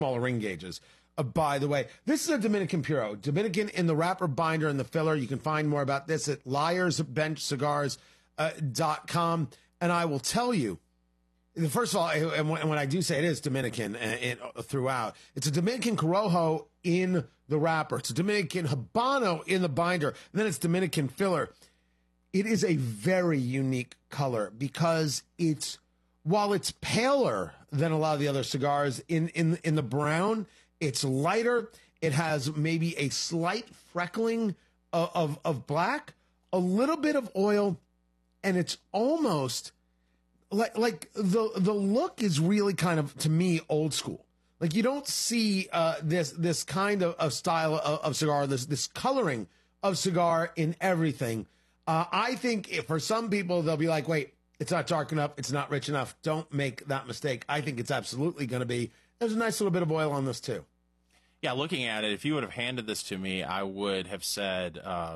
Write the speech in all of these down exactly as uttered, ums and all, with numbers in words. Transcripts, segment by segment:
smaller ring gauges. Uh, by the way, this is a Dominican Puro. Dominican in the wrapper, binder, and the filler. You can find more about this at liars bench cigars dot com. And I will tell you, first of all, and when I do say it is Dominican throughout, it's a Dominican Corojo in the wrapper. It's a Dominican Habano in the binder. And then it's Dominican filler. It is a very unique color because it's, while it's paler than a lot of the other cigars in, in, in the brown, it's lighter. It has maybe a slight freckling of, of, of black, a little bit of oil, and it's almost like, like the, the look is really kind of, to me, old school. Like you don't see, uh, this, this kind of, of style of, of cigar, this, this coloring of cigar in everything. Uh, I think if for some people, they'll be like, wait, it's not dark enough. It's not rich enough. Don't make that mistake. I think it's absolutely going to be. There's a nice little bit of oil on this too. Yeah, looking at it, if you would have handed this to me, I would have said, uh,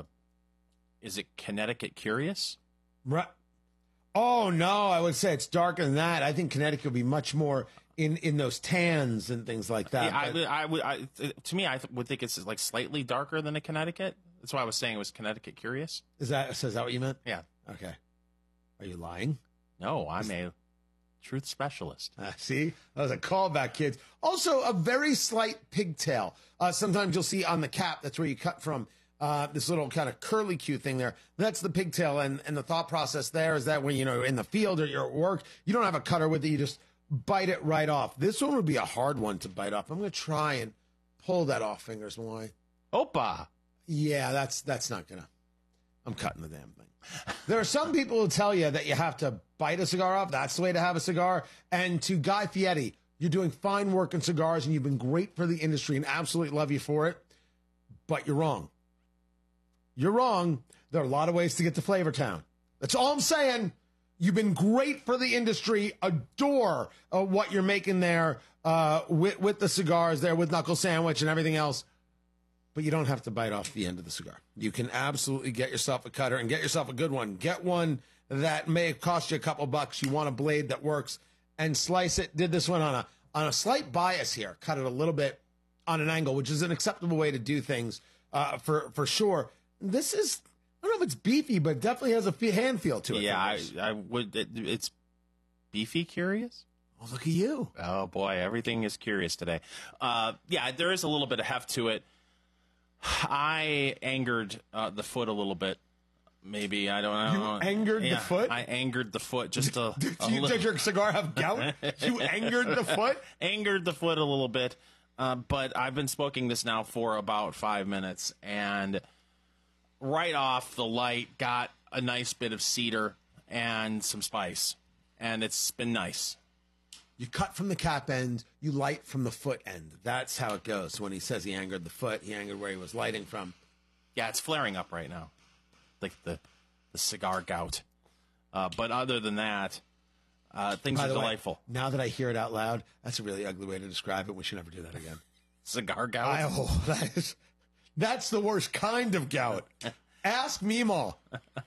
is it Connecticut Curious? Right. Oh, no, I would say it's darker than that. I think Connecticut would be much more in, in those tans and things like that. Yeah, I, would- I would. I, to me, I th- would think it's like slightly darker than a Connecticut. That's why I was saying it was Connecticut Curious. Is that, so is that what you meant? Yeah. Okay. Are you lying? No, I'm a truth specialist. Uh, see, that was a callback, kids. Also, a very slight pigtail. Uh, sometimes you'll see on the cap, that's where you cut from, uh, this little kind of curly Q thing there. That's the pigtail. And, and the thought process there is that when, you know, in the field or you're at work, you don't have a cutter with it. You just bite it right off. This one would be a hard one to bite off. I'm going to try and pull that off, Fingers Malloy. Opa. Yeah, that's, that's not going to. I'm cutting the damn thing. There are some people who tell you that you have to bite a cigar off. That's the way to have a cigar. And to Guy Fieri, you're doing fine work in cigars and you've been great for the industry and absolutely love you for it. But you're wrong. You're wrong. There are a lot of ways to get to Flavor Town. That's all I'm saying. You've been great for the industry. Adore uh, what you're making there uh, with, with the cigars there, with Knuckle Sandwich and everything else. But you don't have to bite off the end of the cigar. You can absolutely get yourself a cutter and get yourself a good one. Get one that may cost you a couple bucks. You want a blade that works and slice it. Did this one on a on a slight bias here. Cut it a little bit on an angle, which is an acceptable way to do things uh, for for sure. This is, I don't know if it's beefy, but it definitely has a fe- hand feel to it. Yeah, I, I would. It, it's beefy curious. Oh, look at you. Oh boy, everything is curious today. Uh, yeah, there is a little bit of heft to it. I angered uh, the foot a little bit. Maybe I don't know. You angered yeah, the foot? I angered the foot just a. Did, a you, little. did your cigar have gout? You angered the foot? Angered the foot a little bit. Uh, but I've been smoking this now for about five minutes, and right off the light, got a nice bit of cedar and some spice, and it's been nice. You cut from the cap end, you light from the foot end. That's how it goes. When he says he angered the foot, he angered where he was lighting from. Yeah, it's flaring up right now, like the the cigar gout. Uh, but other than that, uh, things By are the way, delightful. now that I hear it out loud, that's a really ugly way to describe it. We should never do that again. Cigar gout. I, oh, that is, that's the worst kind of gout. Ask Meemaw.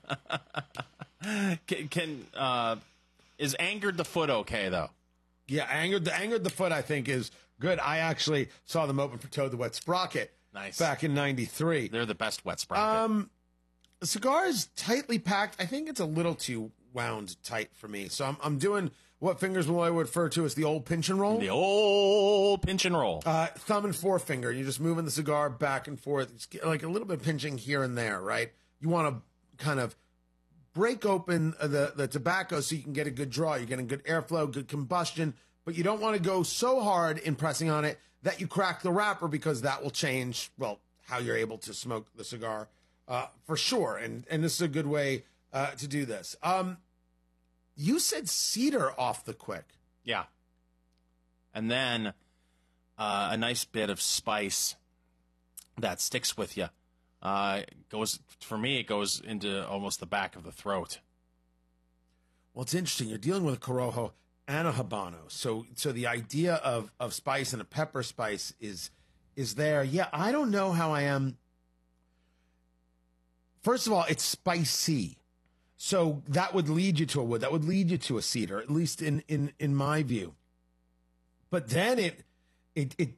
Can, can uh, is angered the foot okay though? Yeah, angered the angered the foot, I think, is good. I actually saw them open for Toad the Wet Sprocket Nice. back in ninety-three. They're the best wet sprocket. Um, the cigar is tightly packed. I think it's a little too wound tight for me. So I'm I'm doing what Fingers Malloy would refer to as the old pinch and roll. the old pinch and roll. Uh, thumb and forefinger. You're just moving the cigar back and forth. It's like a little bit of pinching here and there, right? You want to kind of break open the, the tobacco so you can get a good draw. You're getting good airflow, good combustion, but you don't want to go so hard in pressing on it that you crack the wrapper, because that will change, well, how you're able to smoke the cigar uh, for sure. And, and this is a good way uh, to do this. Um, you said cedar off the quick. Yeah. And then uh, a nice bit of spice that sticks with you. Uh, goes for me, it goes into almost the back of the throat. Well, it's interesting. You're dealing with a Corojo and a Habano. So so the idea of, of spice and a pepper spice is is there. Yeah, I don't know how I am. First of all, it's spicy. So that would lead you to a wood. That would lead you to a cedar, at least in in, in my view. But then it it it